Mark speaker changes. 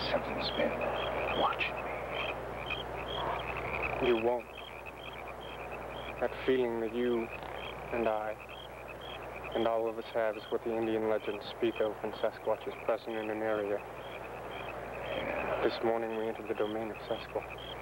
Speaker 1: Something's been watching me.
Speaker 2: You won't. That feeling that you and I and all of us have is what the Indian legends speak of when Sasquatch is present in an area. This morning we entered the domain of Sasquatch.